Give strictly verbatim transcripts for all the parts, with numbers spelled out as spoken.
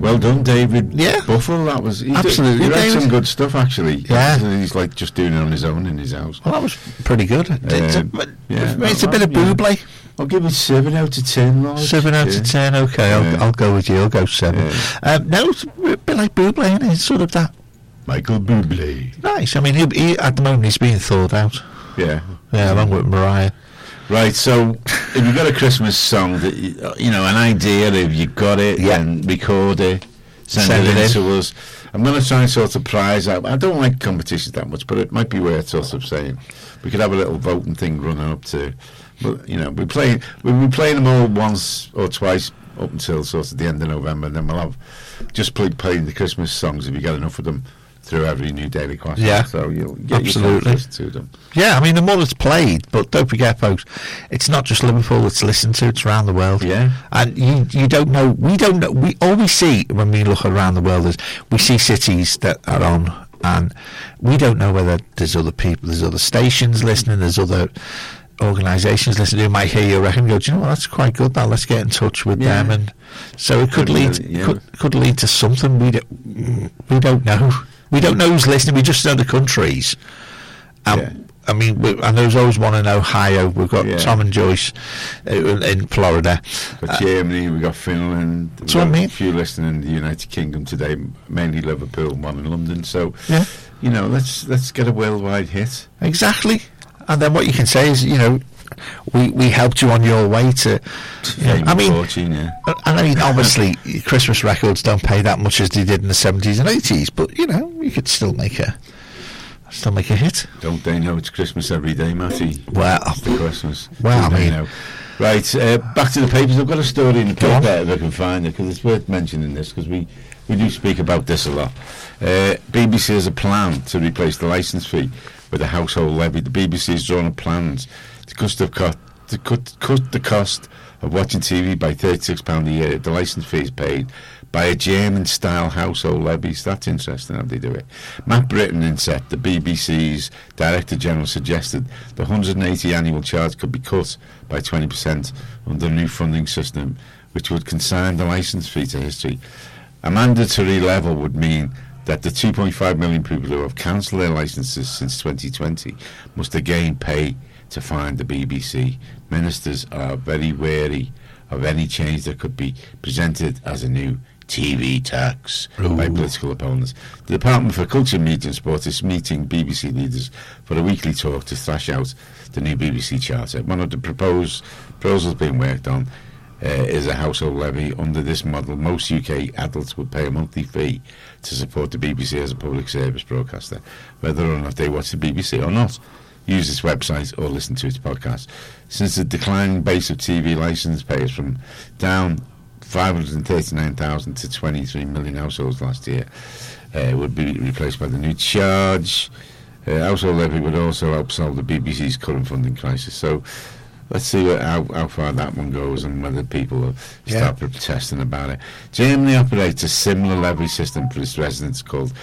Well done, David. Yeah. Buffle, that was... He Absolutely, Did, he read David. some good stuff, actually. Yeah. He's like just doing it on his own in his house. Well, that was pretty good. It's a, Uh, yeah, it's a well, bit of yeah. Bublé. I'll give it seven out of ten, Lord. Seven out Yeah. of ten. Okay, I'll, Yeah. I'll go with you. I'll go seven. Yeah. Um, no, it's a bit like Bublé, isn't it? It's sort of that Michael Bublé. nice. I mean, he, he, at the moment he's being thawed out. Yeah. Yeah, along with Mariah. Right, so if you've got a Christmas song that you, you know, an idea, if you got it, Yeah. then record it, send, Send it, it in in. to us. I'm going to try and sort of prize out. I don't like competitions that much, but it might be worth sort of saying we could have a little voting thing running up to. But you know, we're playing we'll be playing them all once or twice up until sort of the end of November, and then we'll have just play, playing the Christmas songs if you get enough of them through every new daily class. Yeah. So you'll get Absolutely. your to them. Yeah, I mean, the more it's played, but don't forget, folks, it's not just Liverpool that's listened to, it's around the world. Yeah. And you you don't know, we don't know, we all we see when we look around the world is we see cities that are on, and we don't know whether there's other people, there's other stations listening, there's other organisations listening who might hear your record and go, do you know what, that's quite good, now let's get in touch with Yeah. them. And so it could Could lead, really, yeah. could, could lead to something we don't, we don't know. We don't know who's listening, we just know the countries. Um, Yeah. I mean, we, and there's always one in Ohio. We've got Yeah. Tom and Joyce uh, in Florida. We've got Germany, we've got Finland, we've That's what I got mean. a few listening in the United Kingdom today, mainly Liverpool, one in London. So, Yeah, you know, let's let's get a worldwide hit. exactly. And then what you can say is, you know, we, we helped you on your way to. You know, Fame I and mean, fortune, yeah. I mean, obviously, Christmas records don't pay that much as they did in the seventies and eighties, but you know, you could still make a still make a hit. Don't they know it's Christmas every day, Matty? Well, It's the Christmas. Well, Do I they mean- know? Right, uh, back to the papers. I've got a story in the Go on. paper if I can find it, because it's worth mentioning this, because we, we do speak about this a lot. Uh, B B C has a plan to replace the licence fee with a household levy. The B B C has drawn up plans to cut the, co- to cut, cut the cost of watching T V by thirty-six pounds a year if the licence fee is paid by a German-style household levy. So that's interesting how they do it. Matt Britton, in set, the B B C's Director General, suggested the one hundred eighty annual charge could be cut by twenty percent under the new funding system, which would consign the licence fee to history. A mandatory level would mean that the two point five million people who have cancelled their licences since twenty twenty must again pay to find the B B C. Ministers are very wary of any change that could be presented as a new T V tax Ooh. by political opponents. The Department for Culture, Media and Sport is meeting B B C leaders for a weekly talk to thrash out the new B B C charter. One of the proposed proposals being worked on uh, is a household levy. Under this model, most U K adults would pay a monthly fee to support the B B C as a public service broadcaster, whether or not they watch the B B C or not, use its website or listen to its podcast. Since the declining base of T V licence payers from down five hundred thirty-nine thousand to twenty-three million households last year, uh, would be replaced by the new charge. Uh, household levy would also help solve the B B C's current funding crisis. So let's see what, how, how far that one goes and whether people will Yeah. start protesting about it. Germany operates a similar levy system for its residents called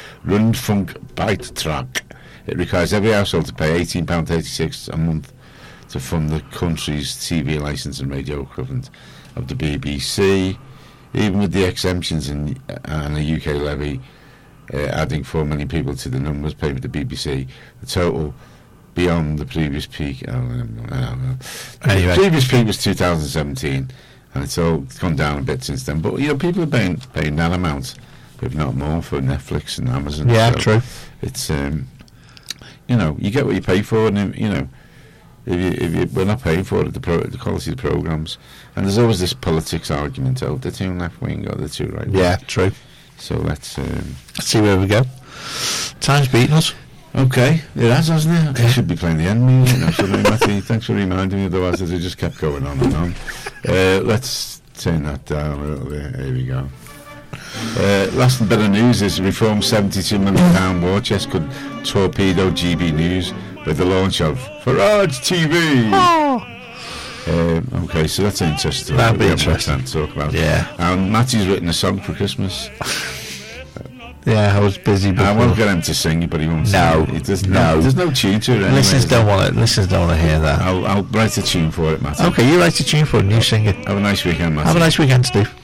Rundfunkbeitrag. It requires every household to pay eighteen pounds thirty-six a month to fund the country's T V licence and radio equivalent of the B B C. Even with the exemptions in, uh, and a U K levy uh, adding four million people to the numbers paid with the B B C, the total beyond the previous peak, I don't know, I don't know. Anyway. The previous peak was two thousand seventeen, and it's all gone down a bit since then. But you know, people are paying paying that amount, if not more, for Netflix and Amazon. Yeah, so true. It's um, you know, you get what you pay for, and if, you know, if you, if you, we're not paying for it, the, pro, the quality of the programmes, and there's always this politics argument: oh, the two left wing or the two right wing. Yeah, true. So let's um, Let's see where we go. Time's beating us. okay, it has, hasn't it? I should be playing the end music now, shouldn't I, Matty? Thanks for reminding me, otherwise it just kept going on and on. Uh, let's turn that down a little bit. Here we go. Uh, last bit of news is Reform's seventy-two million pound war chest could torpedo G B News with the launch of Farage T V. Oh. Um, okay, so that's interesting. That'd be We haven't got interesting. time to talk about. Yeah. And Matty's written a song for Christmas. Yeah, I was busy before. I won't get him to sing it, but he won't No, sing it. There's no. no, there's no tune to it anyway. Listeners is don't there? want it. Listeners don't want to hear that. I'll, I'll write a tune for it, Matty. Okay, you write a tune for it and you sing it. Have a nice weekend, Matty. Have a nice weekend, Steve.